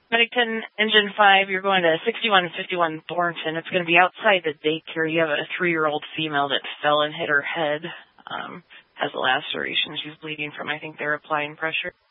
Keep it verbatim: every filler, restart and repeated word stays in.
Bennington, Engine five, you're going to sixty-one fifty-one Thornton. It's going to be outside the daycare. You have a three-year-old female that fell and hit her head. Um, has a laceration. She's bleeding from, I think, they're applying pressure.